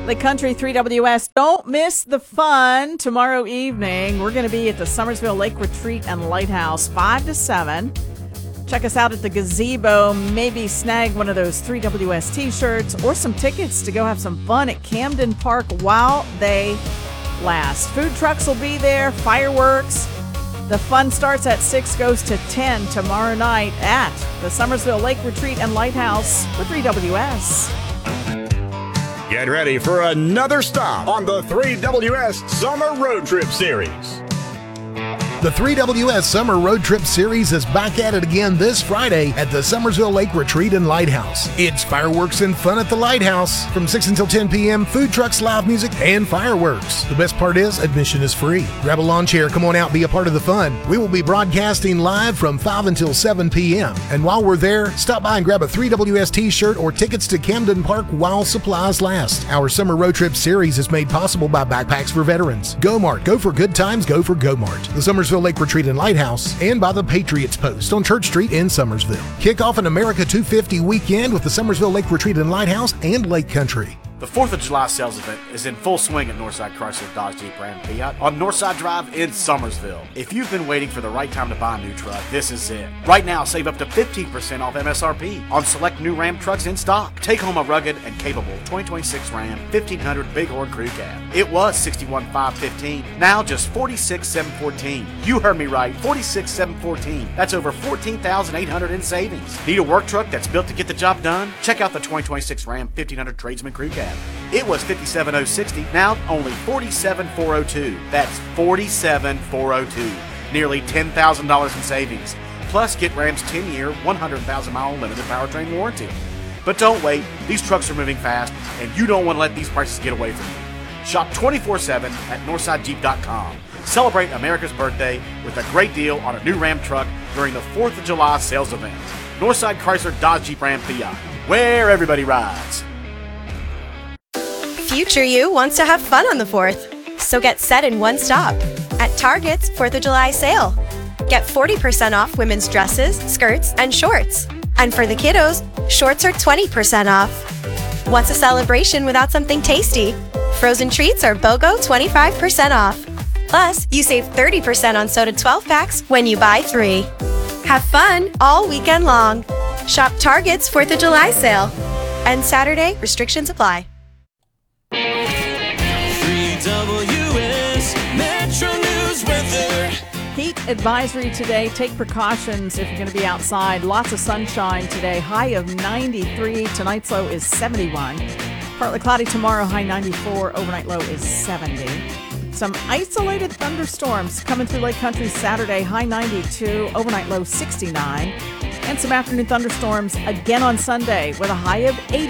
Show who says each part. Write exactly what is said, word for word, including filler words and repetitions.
Speaker 1: Lake Country three W S. Don't miss the fun tomorrow evening. We're going to be at the Summersville Lake Retreat and Lighthouse, five to seven. Check us out at the gazebo. Maybe snag one of those three W S t-shirts or some tickets to go have some fun at Camden Park while they last. Food trucks will be there, fireworks. The fun starts at six, goes to ten tomorrow night at the Summersville Lake Retreat and Lighthouse with three W S.
Speaker 2: Get ready for another stop on the three W S Summer Road Trip Series.
Speaker 3: The three W S Summer Road Trip Series is back at it again this Friday at the Summersville Lake Retreat and Lighthouse. It's fireworks and fun at the Lighthouse from six until ten p.m., food trucks, live music, and fireworks. The best part is admission is free. Grab a lawn chair, come on out, be a part of the fun. We will be broadcasting live from five until seven p.m. And while we're there, stop by and grab a three W S t-shirt or tickets to Camden Park while supplies last. Our Summer Road Trip Series is made possible by Backpacks for Veterans, GoMart, go for good times, go for GoMart, the Summersville Lake Retreat and Lighthouse, and by the Patriots Post on Church Street in Summersville. Kick off an America two fifty weekend with the Summersville Lake Retreat and Lighthouse and Lake Country.
Speaker 4: The fourth of July sales event is in full swing at Northside Chrysler Dodge Jeep Ram Fiat on Northside Drive in Summersville. If you've been waiting for the right time to buy a new truck, this is it. Right now, save up to fifteen percent off M S R P on select new Ram trucks in stock. Take home a rugged and capable twenty twenty-six Ram fifteen hundred Bighorn Crew Cab. It was sixty-one thousand five hundred fifteen dollars, now just forty-six thousand seven hundred fourteen dollars. You heard me right, forty-six thousand seven hundred fourteen dollars. That's over fourteen thousand eight hundred dollars in savings. Need a work truck that's built to get the job done? Check out the twenty twenty-six Ram fifteen hundred Tradesman Crew Cab. It was fifty-seven thousand sixty dollars, now only forty-seven thousand four hundred two dollars. That's forty-seven thousand four hundred two dollars. Nearly ten thousand dollars in savings. Plus, get Ram's ten-year, one hundred thousand mile limited powertrain warranty. But don't wait. These trucks are moving fast, and you don't want to let these prices get away from you. Shop twenty-four seven at northside jeep dot com. Celebrate America's birthday with a great deal on a new Ram truck during the fourth of July sales event. Northside Chrysler Dodge Jeep Ram Fiat, where everybody rides.
Speaker 5: Future you wants to have fun on the fourth, so get set in one stop at Target's fourth of July sale. Get forty percent off women's dresses, skirts, and shorts. And for the kiddos, shorts are twenty percent off. What's a celebration without something tasty? Frozen treats are BOGO twenty-five percent off. Plus, you save thirty percent on soda twelve packs when you buy three. Have fun all weekend long. Shop Target's fourth of July sale. And Saturday, restrictions apply.
Speaker 6: W S Metro News weather.
Speaker 1: Heat advisory today. Take precautions if you're going to be outside. Lots of sunshine today. High of ninety-three. Tonight's low is seventy-one. Partly cloudy tomorrow. High ninety-four. Overnight low is seventy. Some isolated thunderstorms coming through Lake Country Saturday. High ninety-two. Overnight low sixty-nine. And some afternoon thunderstorms again on Sunday with a high of eighty.